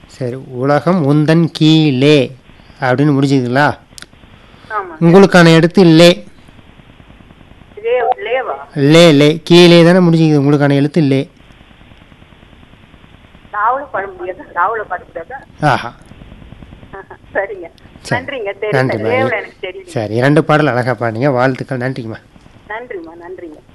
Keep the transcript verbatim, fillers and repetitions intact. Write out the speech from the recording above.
சரி, உலகம் உந்தன் கீழே அப்படின்னு முடிஞ்சுதுங்களா? ஆமா. உங்களுக்கான எழுத்து லே. லே- லேவா? லே லே கீழே தானே முடிஞ்சுக்குது. உங்களுக்கான எழுத்து லே. ராவுல பாட முடியாதா? ராவுல பாட முடியாதா? ஆஹா, சரிங்க, சரி. நன்றிங்க. நன்றிம்மா. தெரியும், லேவுல எனக்கு தெரியும். சரி, இரண்டு பாடல் அழகா பாடுங்க. வாழ்த்துக்கள். நன்றிங்கம்மா. நன்றிம்மா, நன்றிங்க.